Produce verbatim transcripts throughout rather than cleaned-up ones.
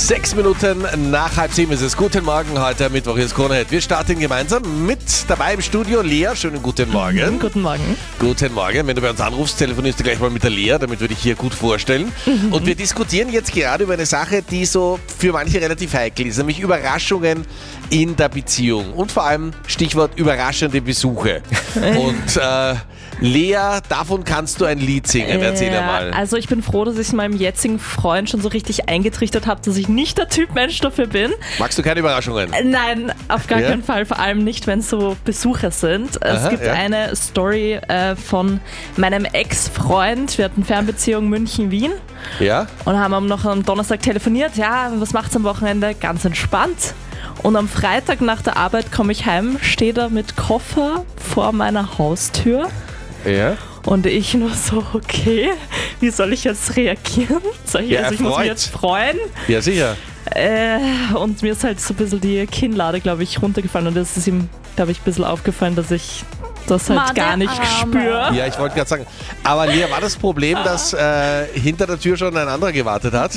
Sechs Minuten nach halb sieben ist es. Guten Morgen, heute Mittwoch ist Kronehit. Wir starten gemeinsam mit dabei im Studio Lea. Schönen guten Morgen. Mhm, guten Morgen. Guten Morgen. Wenn du bei uns anrufst, telefonierst du gleich mal mit der Lea, damit wir dich hier gut vorstellen. Mhm. Und wir diskutieren jetzt gerade über eine Sache, die so für manche relativ heikel ist, nämlich Überraschungen in der Beziehung. Und vor allem Stichwort überraschende Besuche. Und äh, Lea, davon kannst du ein Lied singen. Erzähl ja, mal. Also ich bin froh, dass ich meinem jetzigen Freund schon so richtig eingetrichtert habe, dass ich nicht der Typ Mensch dafür bin. Magst du keine Überraschungen? Nein, auf gar Ja? keinen Fall. Vor allem nicht, wenn es so Besucher sind. Aha, es gibt ja. eine Story äh, von meinem Ex-Freund. Wir hatten Fernbeziehung München-Wien Ja? und haben noch am Donnerstag telefoniert. Ja, was macht's am Wochenende? Ganz entspannt. Und am Freitag nach der Arbeit komme ich heim, steht er mit Koffer vor meiner Haustür. Ja? Und ich nur so, okay, wie soll ich jetzt reagieren? Soll ich, Ja, also ich muss erfreut. mich jetzt freuen. Ja, sicher. Äh, und mir ist halt so ein bisschen die Kinnlade, glaube ich, runtergefallen. Und es ist ihm, glaube ich, ein bisschen aufgefallen, dass ich das halt Mann, gar der nicht Arme. spüre. Ja, ich wollte gerade sagen, aber Lea, war das Problem, dass äh, hinter der Tür schon ein anderer gewartet hat?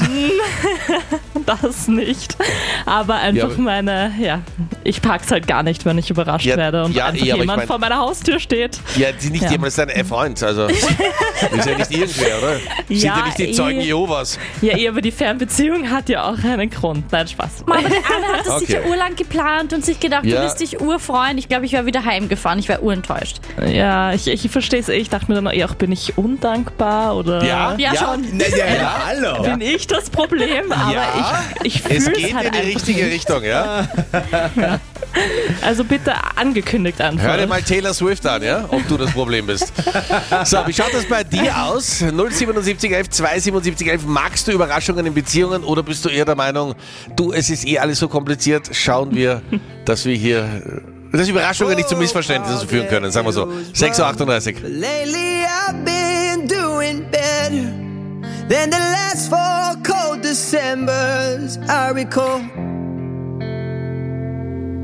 Das nicht. Aber einfach Ja, aber- meine, ja, ich pack's halt gar nicht, wenn ich überrascht Ja, werde und ja, einfach eh, aber ich jemand mein- vor meiner Haustür steht. Ja, die nicht Ja. jemals dein Freund, also ist ja nicht irgendwer, oder? Sind ja, Ja, nicht die eh. Zeugen Jehovas. Ja, eh, aber die Fernbeziehung hat ja auch einen Grund. Nein, Spaß. Aber der Arme hat das Okay. sicher urlang geplant und sich gedacht, Ja. du wirst dich urfreuen. Ich glaube, ich wäre wieder heimgefahren. Ich wäre urenttäuscht. Ja, ich, ich verstehe es eh. Ich dachte mir dann auch, bin ich undankbar oder Ja, Ja, schon. Na, ja, ja, hallo. bin ich das Problem? Aber Ja. ich, ich Es fühle geht es halt in die einfach richtige nicht. Richtung, ja? Also bitte angekündigt einfach. Hör dir mal Taylor Swift an, ja? Ob du das Problem bist. So, wie schaut das bei dir aus? null siebenundsiebzig elf zweihundertsiebenundsiebzig elf. Magst du Überraschungen in Beziehungen oder bist du eher der Meinung, du, es ist eh alles so kompliziert, schauen wir, dass wir hier, dass Überraschungen nicht zu Missverständnissen führen können, sagen wir so. sechs Uhr achtunddreißig. Lately I've been doing better than the last four cold Decembers I recall.